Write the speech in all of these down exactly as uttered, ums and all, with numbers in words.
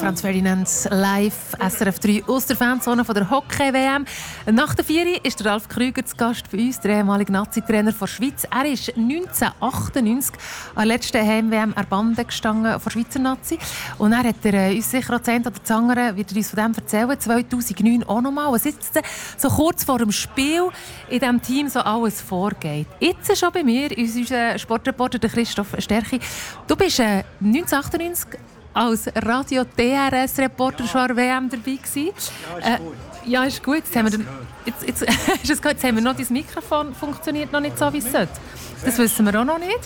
Franz Ferdinand live, S R F drei aus der Fanzone von der Hockey-W M. Nach der Vieri ist der Ralf Krüger zu Gast bei uns, der ehemalige Nazi-Trainer der Schweiz. Er ist neunzehnhundertachtundneunzig an der letzten Heim-W M an Bande gestanden von Schweizer Nazi. Und er hat er uns sicher auch zehn oder das andere, wird er uns von dem erzählen, zweitausendneun auch nochmal. Was jetzt so kurz vor dem Spiel in diesem Team so alles vorgeht. Jetzt schon bei mir, unser Sportreporter Christoph Sterchi. Du bist äh, neunzehnhundertachtundneunzig als Radio-D R S-Reporter schon an der W M dabei gewesen. Ja, ist gut. Äh, ja, ist gut. Jetzt, haben wir, den, jetzt, jetzt, jetzt, jetzt haben wir noch, dein Mikrofon funktioniert noch nicht so, wie es sollte. Das wissen wir auch noch nicht.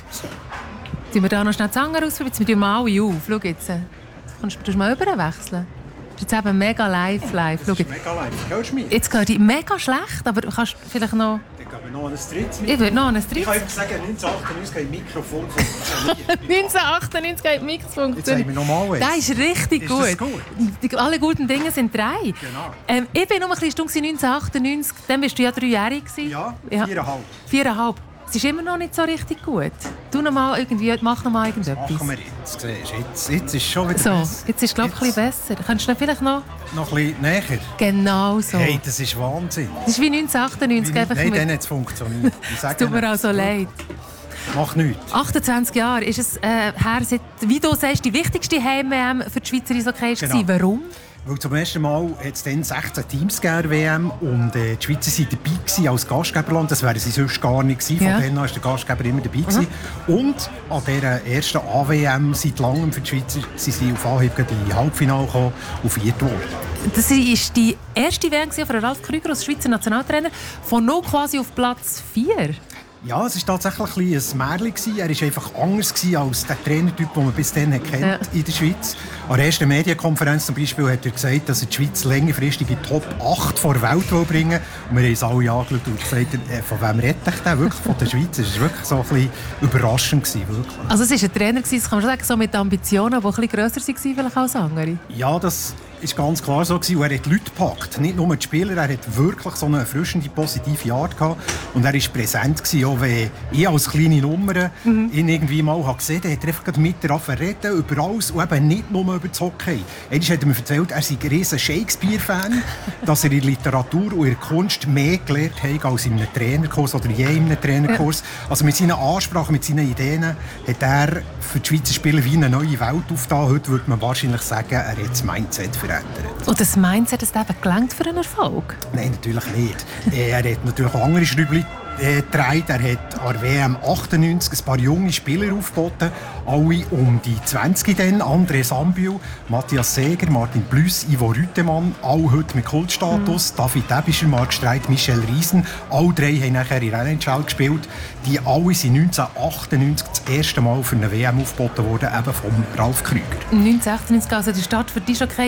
Tun wir da noch schnell die Zange ausprobieren? Jetzt wir mal alle auf. Schau jetzt. Kannst du mal überwechseln? Das ist jetzt eben mega live. live. Das ist mega live. Hörst du mich? Jetzt geht die mega schlecht, aber du kannst vielleicht noch... Dann gehen wir noch ein drittes Ich würde noch ein drittes. Ich kann einfach sagen, neunzehnhundertachtundneunzig geht Mikrofon funktioniert. neunzehnhundertachtundneunzig geht Mix funktioniert. Jetzt haben wir noch mal Das ist richtig ist gut. Das gut? Die, alle guten Dinge sind drei. Genau. Ähm, ich bin noch ein bisschen stumm neunzehnhundertachtundneunzig. Dann warst du ja dreijährig. Ja, ja, viereinhalb. Viereinhalb. Es ist immer noch nicht so richtig gut. Du noch mal irgendwie, mach noch mal irgendetwas. Machen wir jetzt. Siehst, jetzt, jetzt ist es schon wieder so, besser. Jetzt ist es glaube ich ein bisschen besser. Kannst du vielleicht noch... Noch ein bisschen näher? Genau so. Hey, das ist Wahnsinn. Das ist wie neunzehnhundertachtundneunzig. Wie, einfach nein, mit... dann hat es funktioniert. Es tut mir auch so leid. Macht nichts. achtundzwanzig Jahre ist es äh, her, seit, wie du sagst, die wichtigste Heim-W M für die Schweizer Eishockey war. Genau. Warum? Weil zum ersten Mal hat es dann sechzehn Teams gegeben, W M, und äh, die Schweizer waren dabei gewesen als Gastgeberland. Das wären sie sonst gar nicht gewesen. Ja. Von denen war der Gastgeber immer dabei gewesen. Mhm. Und an dieser ersten A W M seit langem für die Schweizer sind sie auf Anhieb in die Halbfinale gekommen und viert worden. Das war die erste W M von Ralf Krüger als Schweizer Nationaltrainer, von null quasi auf Platz vier. Ja, es war tatsächlich ein Märchen. Er war einfach anders als der Trainertyp, den man bis dann kennt ja. in der Schweiz. An der ersten Medienkonferenz zum Beispiel hat er gesagt, dass er die Schweiz längerfristig in die Top acht vor der Welt bringen will. Und wir haben uns alle angeschaut und gesagt, äh, von wem redet ich denn? Wirklich von der Schweiz? Das war wirklich so ein bisschen überraschend. Wirklich. Also es war ein Trainer, das kann man schon sagen, so mit Ambitionen, die ein bisschen grösser waren vielleicht als andere. Ja, das war ganz klar so. Und er hat die Leute gepackt. Nicht nur die Spieler, er hat wirklich so eine erfrischende, positive Art gehabt. Und er war präsent gewesen, auch wenn ich als kleine Nummer mhm. ihn irgendwie mal gesehen habe. Er hat einfach mit der Affe reden über alles und eben nicht nur über das Hockey. Einmal hat er mir erzählt, er sei ein riesen Shakespeare-Fan, dass er in der Literatur und in der Kunst mehr gelernt hat als in einem Trainerkurs oder je in einem Trainerkurs. Ja. Also mit seinen Ansprachen, mit seinen Ideen hat er für die Schweizer Spieler wie eine neue Welt aufgetan. Heute würde man wahrscheinlich sagen, er hat das Mindset verändert. Und das Mindset, das eben gelangt für einen Erfolg? Nein, natürlich nicht. Er hat natürlich auch andere Schrübli gedreht. Er hat an der W M achtundneunzig ein paar junge Spieler aufgeboten. Alle um die zwanzig dann. André Sambiu, Matthias Seger, Martin Blüss, Ivo Rütemann. Alle heute mit Kultstatus. Mhm. David Ebischer, Marc Streit, Michel Riesen. Alle drei haben nachher in N H L gespielt. Die alle sind neunzehnhundertachtundneunzig das erste Mal für eine W M aufgeboten worden, eben von Ralf Krüger. neunzehnhundertachtundneunzig, also die Start für die Eishockey